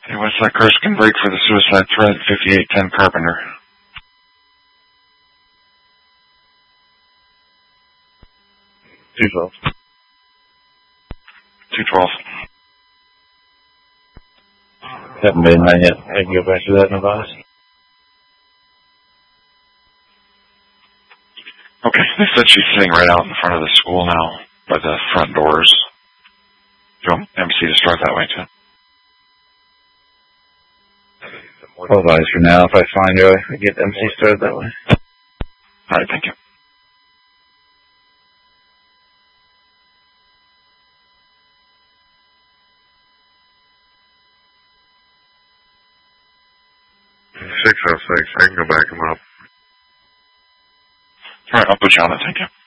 Hey, what's that Erskine break for the suicide threat, 5810 Carpenter? 212. 212. Haven't been mine yet. I can go back to that in a box. Okay, they said she's sitting right out in front of the school now, by the front doors. Do you want MC to start that way, too? Hold eyes for now. If I find her, I get MC started that way. Alright, thank you. I can go back him up. Alright, I'll put you on it, thank you.